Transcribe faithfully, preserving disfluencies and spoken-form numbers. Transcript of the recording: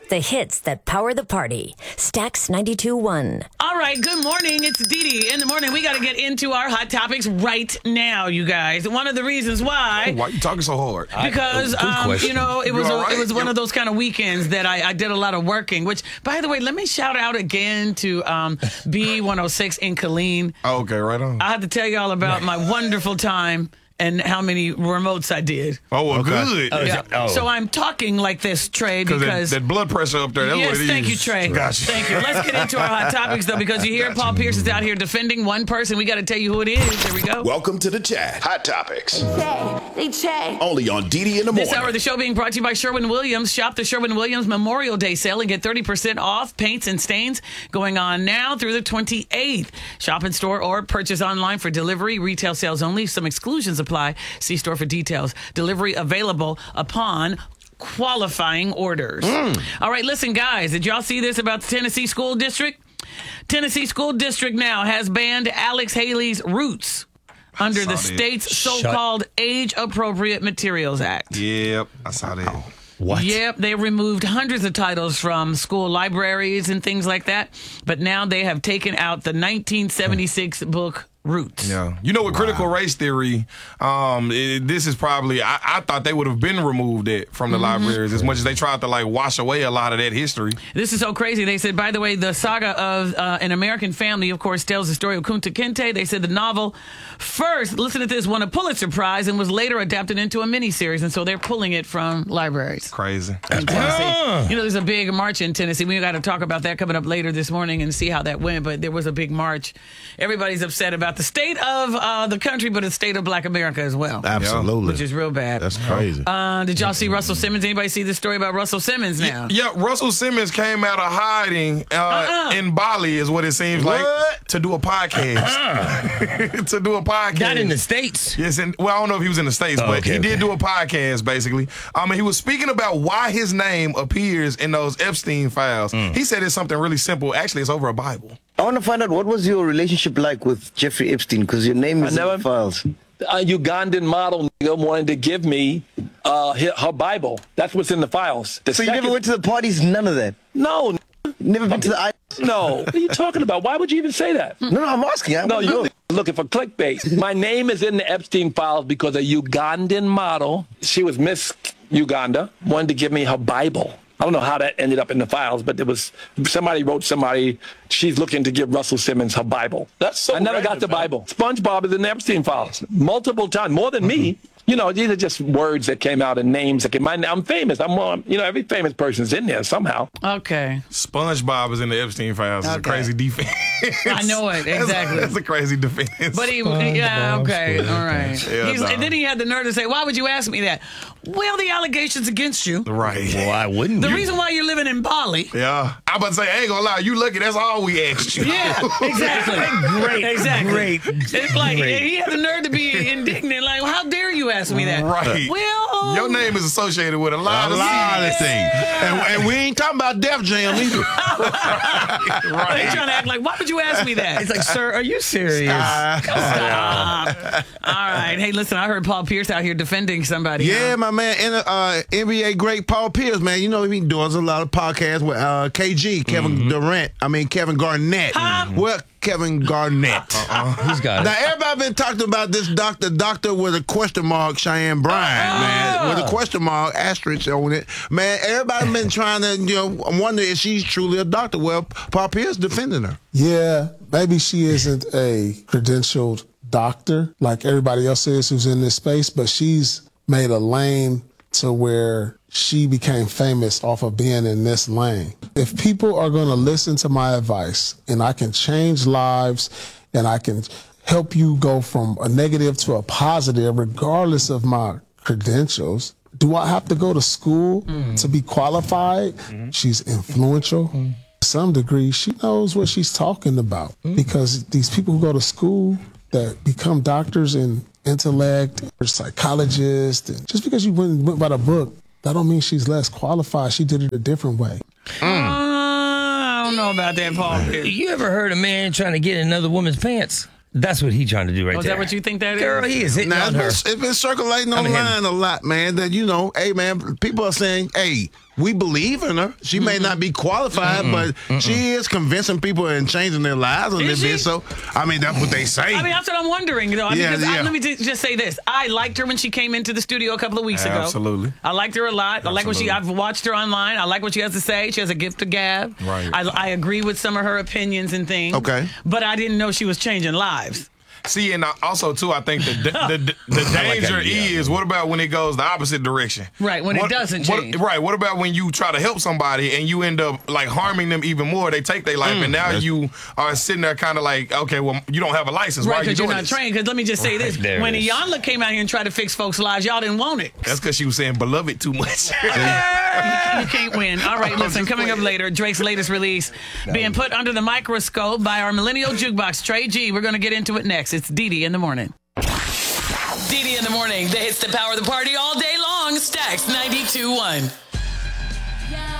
The hits that power the party. Stax ninety-two point one. All right, good morning. It's Dee Dee. In the morning, we got to get into our hot topics right now, you guys. One of the reasons why... Why are you talking so hard? Because, um, you know, it was a, right? it was one of those kind of weekends that I, I did a lot of working, which, by the way, let me shout out again to um, B one oh six in Killeen. Oh, okay, right on. I have to tell you all about my wonderful time and how many remotes I did. Oh, well, Okay. good. Oh, Yeah. oh. So I'm talking like this, Trey, Because because... that, that blood pressure up there, that's yes, what it is. thank you, Trey. Gotcha. Thank you. Let's get into our hot topics, though, because you hear Paul Pierce is out here defending one person. We got to tell you who it is. There we go. Welcome to the chat. Hot Topics. They check. Only on D D in the This morning. hour of the show being brought to you by Sherwin-Williams. Shop the Sherwin-Williams Memorial Day sale and get thirty percent off paints and stains going on now through the twenty-eighth. Shop in store or purchase online for delivery. Retail sales only. Some exclusions apply. See store for details. Delivery available upon qualifying orders. Mm. All right, listen, guys. Did y'all see this about the Tennessee School District? Tennessee School District now has banned Alex Haley's Roots under the that. state's so-called Age-Appropriate Materials Act. Yep, I saw that. What? Yep, they removed hundreds of titles from school libraries and things like that, but now they have taken out the nineteen seventy-six book Roots. Yeah. You know, with critical race theory, um, it, this is probably, I, I thought they would have been removed it from the Mm-hmm. libraries as much as they tried to, like, wash away a lot of that history. This is so crazy. They said, by the way, the saga of uh, An American Family, of course, tells the story of Kunta Kinte. They said the novel first, listen to this, won a Pulitzer Prize and was later adapted into a miniseries, and so they're pulling it from libraries. Crazy. In Tennessee. You know, there's a big march in Tennessee. We got to talk about that coming up later this morning and see how that went, but there was a big march. Everybody's upset about the state of uh, the country, but the state of Black America as well. Absolutely. Which is real bad. That's crazy. Uh, did y'all see Russell Simmons? Anybody see this story about Russell Simmons now? Yeah, Russell Simmons came out of hiding uh, Uh-uh. in Bali, is what it seems What? like, to do a podcast. to do a podcast. Not in the States. Yes, and well, I don't know if he was in the States, Oh, but okay, he did okay. do a podcast, basically. Um, and he was speaking about why his name appears in those Epstein files. Mm. He said it's something really simple. Actually, it's over a Bible. I want to find out, what was your relationship like with Jeffrey Epstein? Because your name is in never- the files. A Ugandan model nigga wanted to give me uh, her, her Bible. That's what's in the files. The So you second- never went to the parties? None of that? No, Never been to the... I- no. What are you talking about? Why would you even say that? No, no, I'm asking. I'm No, you're looking for clickbait. My name is in the Epstein files because a Ugandan model, she was Miss Uganda, wanted to give me her Bible. I don't know how that ended up in the files, but there was somebody wrote somebody, she's looking to give Russell Simmons her Bible. That's so I never got the Bible. SpongeBob is in the Epstein files multiple times, more than me. You know, these are just words that came out and names that came out. I'm famous. I'm, um, you know, every famous person's in there somehow. Okay. SpongeBob is in the Epstein files. It's Okay. a crazy defense. I know it, exactly. That's, that's a crazy defense. But he, yeah, okay, all right. Yeah, He's, no. and then he had the nerve to say, why would you ask me that? Well, the allegations against you. Right. Well, I wouldn't. The You- reason why you're living in Bali. Yeah. I'm about to say, I ain't gonna lie, you lucky, that's all we asked you. Yeah, exactly. Great. Exactly. Great. It's like, Great. he had the nerve to be indignant, like, how dare you ask me that? Right. Well, Your name is associated with a lot A of lot of things. things. And, and we ain't talking about Def Jam either. they trying to act like, why would you ask me that? It's like, sir, are you serious? Stop. All right. Hey, listen, I heard Paul Pierce out here defending somebody. Yeah, huh? my man, and, uh, N B A great Paul Pierce, man. You know, he does a lot of podcasts with uh, K G, Kevin Durant. I mean, Kevin Garnett. Well, Kevin Garnett. He's got Now, it. everybody been talking about this doctor, doctor with a question mark, Cheyenne Bryant, man, with a question mark, asterisk on it. Man, everybody been trying to, you know, I'm wondering if she's truly a doctor. Well, Paul Pierce defending her. Yeah, maybe she isn't a credentialed doctor like everybody else is who's in this space, but she's made a lane to where she became famous off of being in this lane. If people are going to listen to my advice and I can change lives and I can help you go from a negative to a positive regardless of my credentials, do I have to go to school mm-hmm. to be qualified? Mm-hmm. She's influential. Mm-hmm. To some degree, she knows what she's talking about mm-hmm. because these people who go to school that become doctors in intellect or psychologists, and just because you went, went by the book, that don't mean she's less qualified. She did it a different way. Uh, I don't know about that, Paul. You ever heard a man trying to get in another woman's pants? That's what he's trying to do right Oh, is there. that what you think that is? Girl, he is hitting Now, on her. it's been, it's been circulating I mean, online a lot, man. That, you know, hey, man, people are saying, hey, we believe in her. She may not be qualified, but she is convincing people and changing their lives a Is little she? bit. So, I mean, that's what they say. I mean, that's what I'm wondering, though. I mean, Yeah, 'cause I, yeah. let me just just say this. I liked her when she came into the studio a couple of weeks ago. Absolutely. I liked her a lot. I like what she, I've watched her online. I like what she has to say. She has a gift of gab. Right. I, I agree with some of her opinions and things. Okay. But I didn't know she was changing lives. See, and also too, I think the the, the, the danger that, yeah. is what about when it goes the opposite direction? Right, when it What- doesn't what- change. Right. What about when you try to help somebody and you end up like harming them even more? They take their life, and now you are sitting there kind of like, okay, well, you don't have a license. Why Right, are you because you're doing not this? trained. Because let me just say this. there When it is. Iyanla came out here and tried to fix folks' lives, y'all didn't want it. That's because she was saying beloved too much. You can't win. All right, listen, just coming up playing. later, Drake's latest release being put under the microscope by our millennial jukebox, Trey G. We're going to get into it next. It's Dee Dee in the morning. Dee Dee in the morning. They hits the power of the party all day long. Stacks ninety-two point one.